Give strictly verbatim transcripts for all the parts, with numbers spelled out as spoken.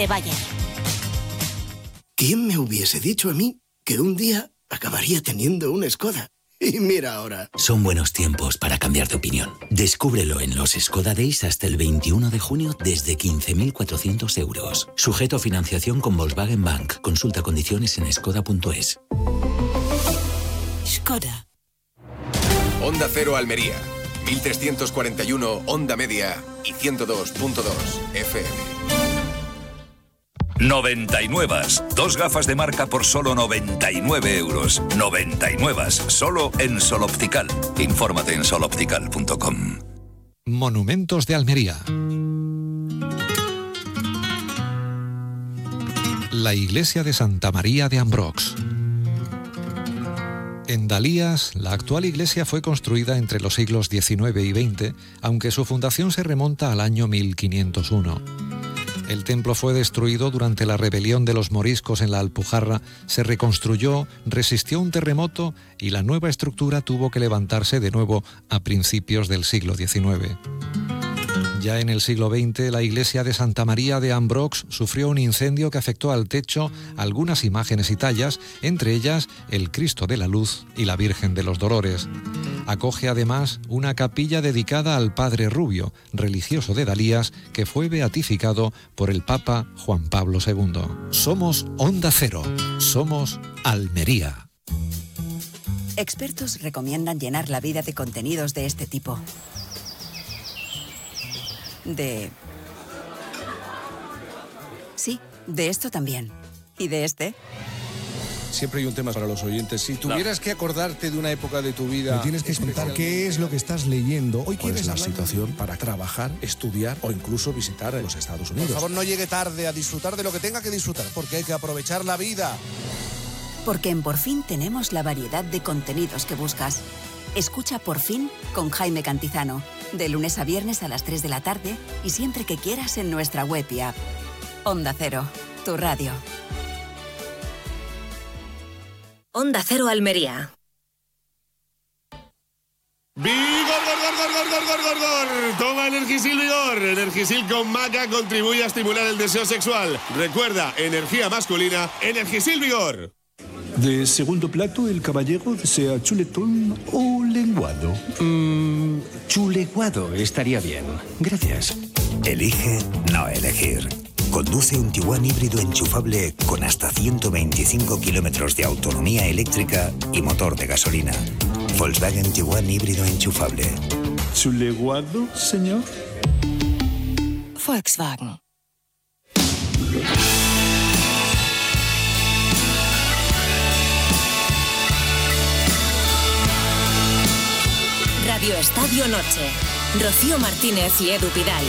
de Bayer. ¿Quién me hubiese dicho a mí que un día acabaría teniendo un Skoda? Y mira ahora. Son buenos tiempos para cambiar de opinión. Descúbrelo en los Skoda Days hasta el veintiuno de junio desde quince mil cuatrocientos euros. Sujeto a financiación con Volkswagen Bank. Consulta condiciones en skoda punto es. Skoda. Onda Cero Almería. mil trescientos cuarenta y uno Onda Media y ciento dos punto dos F M. noventa y nueve. Dos gafas de marca por solo noventa y nueve euros. noventa y nueve. Solo en Sol Optical. Infórmate en sol optical punto com. Monumentos de Almería. La iglesia de Santa María de Ambrox. En Dalías, la actual iglesia fue construida entre los siglos diecinueve y veinte, aunque su fundación se remonta al año mil quinientos uno. El templo fue destruido durante la rebelión de los moriscos en la Alpujarra, se reconstruyó, resistió un terremoto y la nueva estructura tuvo que levantarse de nuevo a principios del siglo diecinueve. Ya en el siglo veinte, la iglesia de Santa María de Ambrox sufrió un incendio que afectó al techo algunas imágenes y tallas, entre ellas el Cristo de la Luz y la Virgen de los Dolores. Acoge además una capilla dedicada al Padre Rubio, religioso de Dalías, que fue beatificado por el Papa Juan Pablo segundo. Somos Onda Cero, somos Almería. Expertos recomiendan llenar la vida de contenidos de este tipo. De... Sí, de esto también. ¿Y de este? Siempre hay un tema para los oyentes. Si tuvieras que acordarte de una época de tu vida... Me tienes que contar qué es lo que estás leyendo. Hoy ¿Cuál es la hablar? situación para trabajar, estudiar o incluso visitar los Estados Unidos? Por favor, no llegue tarde a disfrutar de lo que tenga que disfrutar, porque hay que aprovechar la vida. Porque en Por Fin tenemos la variedad de contenidos que buscas. Escucha Por Fin con Jaime Cantizano, de lunes a viernes a las tres de la tarde y siempre que quieras en nuestra web y app. Onda Cero, tu radio. Onda Cero Almería. ¡Vigor, gor, gor, gor, gor, gor, gor, gor! Toma Energisil Vigor. Energisil con maca contribuye a estimular el deseo sexual. Recuerda, energía masculina, Energisil Vigor. De segundo plato, el caballero desea chuletón o lenguado. Mmm, chuleguado estaría bien. Gracias. Elige no elegir. Conduce un Tiguan híbrido enchufable con hasta ciento veinticinco kilómetros de autonomía eléctrica y motor de gasolina. Volkswagen Tiguan híbrido enchufable. ¿Chuleguado, señor? Volkswagen. Radio Estadio Noche. Rocío Martínez y Edu Pidal.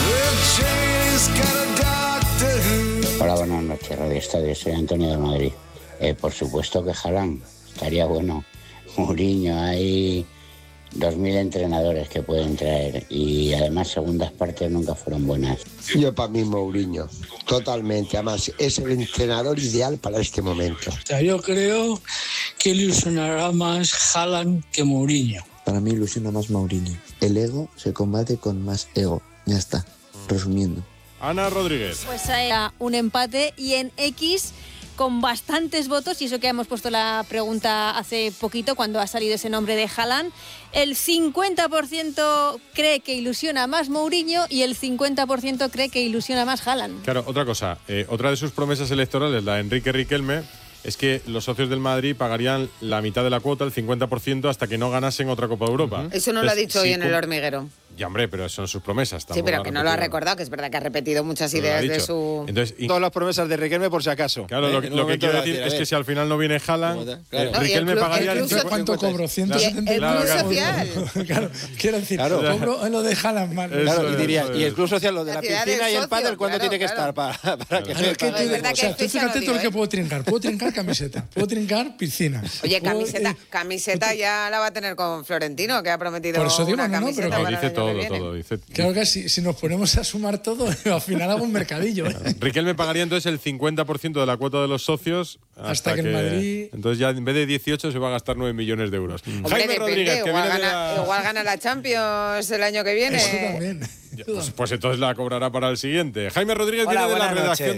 Hola, buenas noches, Radio Estadio. Soy Antonio de Madrid. Eh, por supuesto que Haaland estaría bueno. Mourinho, hay dos mil entrenadores que pueden traer y además segundas partes nunca fueron buenas. Yo para mí Mourinho, totalmente. Además es el entrenador ideal para este momento. O sea, yo creo que ilusionará más Haaland que Mourinho. Para mí ilusiona más Mourinho. El ego se combate con más ego. Ya está, resumiendo. Ana Rodríguez. Pues era un empate y en X con bastantes votos, y eso que hemos puesto la pregunta hace poquito cuando ha salido ese nombre de Haaland, el cincuenta por ciento cree que ilusiona más Mourinho y el cincuenta por ciento cree que ilusiona más Haaland. Claro, otra cosa, eh, otra de sus promesas electorales, la de Enrique Riquelme, es que los socios del Madrid pagarían la mitad de la cuota, el cincuenta por ciento, hasta que no ganasen otra Copa de Europa. Uh-huh. Eso no Entonces, lo ha dicho hoy sí, en el hormiguero. Ya, hombre, pero son sus promesas. Sí, pero que no lo ha recordado, que es verdad que ha repetido muchas no ideas de su... Entonces, y... Todas las promesas de Riquelme por si acaso. Claro, ¿eh? lo, lo que quiero decir, decir es que si al final no viene Haaland, claro. no, Riquelme el pagaría... El club, ¿Cuánto cobro? ciento setenta El club claro, social. Claro, quiero decir, claro. cobro en lo de Haaland más. Claro, y diría, y el club social, lo de la, la piscina y el pádel, ¿cuándo claro, tiene que claro. estar para, para que... Claro, claro, es verdad o sea, tú fíjate todo lo que puedo trincar. Puedo trincar camiseta, puedo trincar piscina. Oye, camiseta camiseta ya la va a tener con Florentino, que ha prometido Por eso digo, una no, no, camiseta pero para dice el año todo, que viene. todo. Dice... Claro que si, si nos ponemos a sumar todo, al final hago un mercadillo. ¿eh? Riquelme pagaría entonces el cincuenta por ciento de la cuota de los socios hasta, hasta que, que el Madrid... Entonces ya en vez de dieciocho se va a gastar nueve millones de euros. Hombre, Jaime depende, Rodríguez, que igual, viene gana, de la... igual gana la Champions el año que viene. Eso también. Ya, pues, pues entonces la cobrará para el siguiente. Jaime Rodríguez Hola, viene de la redacción noches.